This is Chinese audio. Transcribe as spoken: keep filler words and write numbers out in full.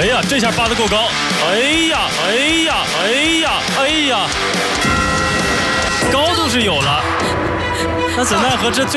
呀，这下扒得够高！哎呀，哎呀，哎呀，哎呀，高度是有了，那怎奈何这最。